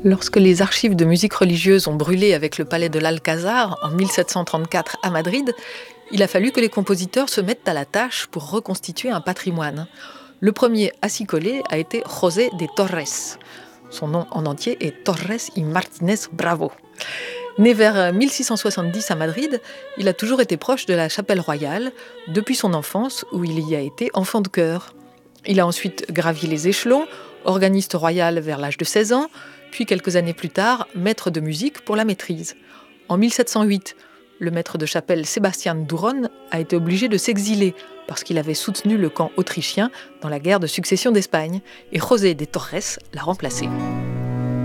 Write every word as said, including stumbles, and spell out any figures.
Lorsque les archives de musique religieuse ont brûlé avec le palais de l'Alcazar en mille sept cent trente-quatre à Madrid, il a fallu que les compositeurs se mettent à la tâche pour reconstituer un patrimoine. Le premier à s'y coller a été José de Torres. Son nom en entier est Torres y Martínez Bravo. Né vers mille six cent soixante-dix à Madrid, il a toujours été proche de la chapelle royale, depuis son enfance où il y a été enfant de chœur. Il a ensuite gravi les échelons, organiste royal vers l'âge de seize ans, puis quelques années plus tard, maître de musique pour la maîtrise. En mille sept cent huit, le maître de chapelle Sebastián Durón a été obligé de s'exiler parce qu'il avait soutenu le camp autrichien dans la guerre de succession d'Espagne, et José de Torres l'a remplacé.